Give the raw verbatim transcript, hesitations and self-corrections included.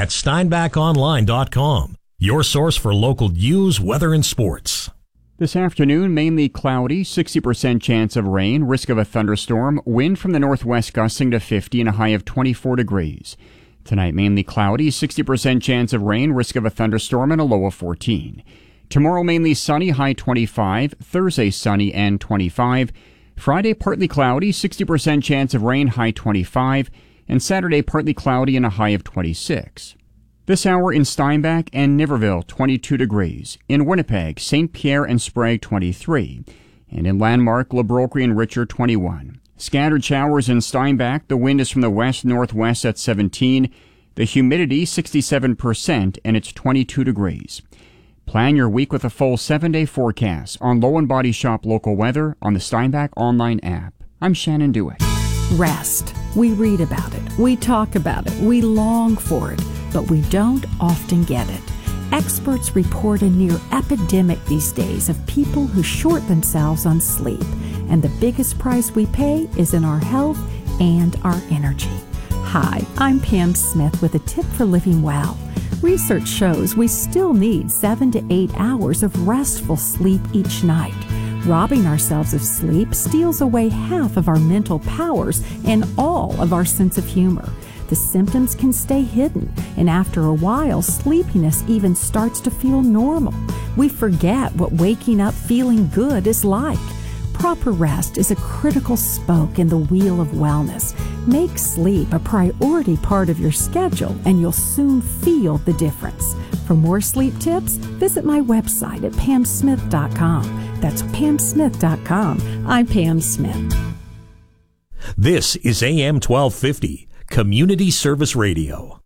at steinbach online dot com, your source for local news, weather, and sports. This afternoon, mainly cloudy, sixty percent chance of rain, risk of a thunderstorm, wind from the northwest gusting to fifty and a high of twenty-four degrees. Tonight, mainly cloudy, sixty percent chance of rain, risk of a thunderstorm, and a low of fourteen. Tomorrow, mainly sunny, high twenty-five. Thursday, sunny and twenty-five. Friday, partly cloudy, sixty percent chance of rain, high twenty-five. And Saturday, partly cloudy and a high of twenty-six. This hour in Steinbach and Niverville, twenty-two degrees. In Winnipeg, Saint Pierre and Sprague, twenty-three. And in Landmark, Le Brocquerie and Richer, twenty-one. Scattered showers in Steinbach. The wind is from the west-northwest at seventeen. The humidity, sixty-seven percent, and it's twenty-two degrees. Plan your week with a full seven-day forecast on Low and Body Shop local weather on the Steinbach online app. I'm Shannon Dewitt. Rest. We read about it. We talk about it. We long for it. But we don't often get it. Experts report a near epidemic these days of people who short themselves on sleep. And the biggest price we pay is in our health and our energy. Hi, I'm Pam Smith with a tip for living well. Research shows we still need seven to eight hours of restful sleep each night. Robbing ourselves of sleep steals away half of our mental powers and all of our sense of humor. The symptoms can stay hidden, and after a while, sleepiness even starts to feel normal. We forget what waking up feeling good is like. Proper rest is a critical spoke in the wheel of wellness. Make sleep a priority part of your schedule, and you'll soon feel the difference. For more sleep tips, visit my website at pam smith dot com. That's pam smith dot com. I'm Pam Smith. This is A M twelve fifty, Community Service Radio.